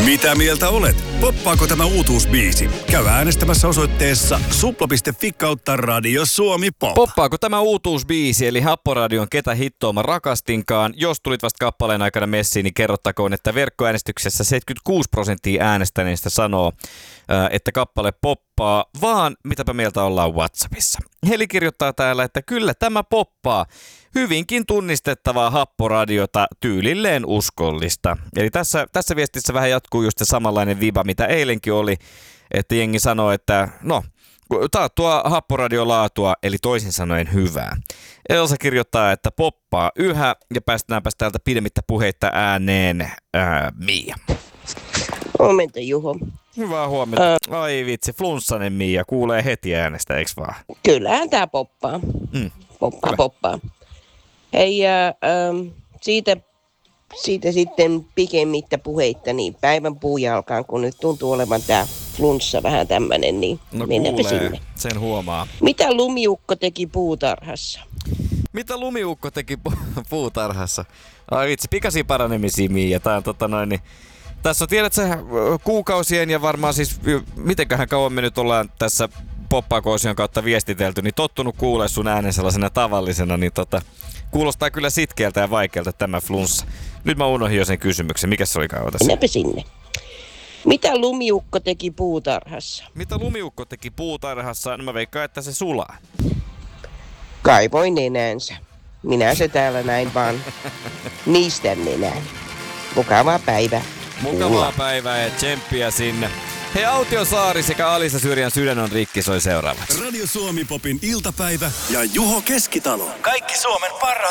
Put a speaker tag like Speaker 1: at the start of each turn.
Speaker 1: Mitä mieltä olet? Poppaako tämä uutuusbiisi? Käy äänestämässä osoitteessa supla.fi/Radio Suomi Pop.
Speaker 2: Poppaako tämä uutuusbiisi, eli Happoradion Ketä hittoa mä rakastinkaan? Jos tulit vasta kappaleen aikana messiin, niin kerrottakoon, että verkkoäänestyksessä 76% äänestäneistä sanoo, että kappale poppaa, vaan mitäpä mieltä ollaan WhatsAppissa. Heli kirjoittaa täällä, että kyllä tämä poppaa. Hyvinkin tunnistettavaa Happoradiota, tyylilleen uskollista. Eli tässä viestissä vähän jatkuu just se samanlainen viba, mitä eilenkin oli, että jengi sanoo, että no, taattua Happoradiolaatua, eli toisin sanoen hyvää. Elsa kirjoittaa, että poppaa yhä, ja päästäänpäs täältä pidemmittä puheitta ääneen Mia.
Speaker 3: Huomenta, Juho.
Speaker 2: Hyvää huomenta. Ai vitsi, flunssainen Mia, kuulee heti äänestä, eiks vaan?
Speaker 3: Kyllähän tää poppaa. Poppaa. Hei, siitä sitten pikemmittä puheitta, niin päivän puujalkaan, kun nyt tuntuu olevan tää flunssa vähän tämmönen, niin
Speaker 2: no
Speaker 3: mennäänpä
Speaker 2: kuulee,
Speaker 3: sinne.
Speaker 2: sen huomaa.
Speaker 3: Mitä lumiukko teki puutarhassa?
Speaker 2: Mitä lumiukko teki puutarhassa? Ai vitsi, pikaisia paranemisia, Mia. Tää on niin... Tässä on, tiedätkö, kuukausien ja varmaan siis, mitenköhän kauan me nyt ollaan tässä Poppaa-koosion kautta viestitelty, niin tottunut kuulee sun äänen sellaisena tavallisena, niin kuulostaa kyllä sitkeältä ja vaikealta tämä flunssa. Nyt mä unohdin jo sen kysymyksen. Mikäs se olikaan tässä?
Speaker 3: Mennäänpä sinne. Mitä lumiukko teki puutarhassa?
Speaker 2: Mitä lumiukko teki puutarhassa? No mä veikkaan, että se sulaa.
Speaker 3: Kaivoi nenänsä. Minä se täällä näin vaan niistä nenään. Mukavaa päivää.
Speaker 2: Mukavaa päivää ja tsemppiä sinne. Hei, Autiosaari sekä Alisa Syrjän Sydän on rikki soi seuraavaksi.
Speaker 1: Radio Suomi Popin iltapäivä ja Juho Keskitalo. Kaikki Suomen parhaat